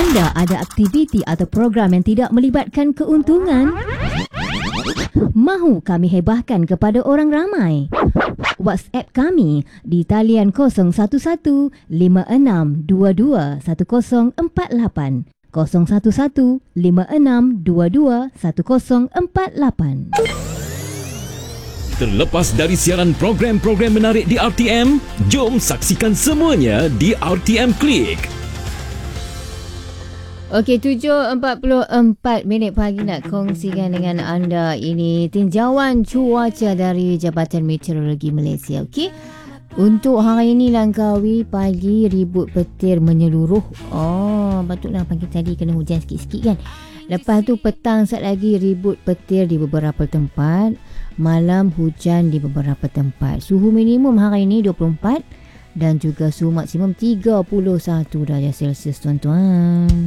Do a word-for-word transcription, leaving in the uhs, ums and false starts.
Anda ada aktiviti atau program yang tidak melibatkan keuntungan? Mahu kami hebahkan kepada orang ramai? WhatsApp kami di talian kosong satu satu lima enam dua dua satu kosong empat lapan, kosong satu satu lima enam dua dua satu kosong empat lapan. Terlepas dari siaran program-program menarik di R T M, jom saksikan semuanya di R T M Click. Okey, tujuh empat puluh empat minit pagi nak kongsikan dengan anda ini tinjauan cuaca dari Jabatan Meteorologi Malaysia. Okey. Untuk hari ini Langkawi pagi ribut petir menyeluruh. Oh, patutlah pagi tadi kena hujan sikit-sikit kan. Lepas tu petang sat lagi ribut petir di beberapa tempat. Malam hujan di beberapa tempat. Suhu minimum hari ini dua puluh empat dan juga suhu maksimum tiga puluh satu darjah Celsius tuan-tuan.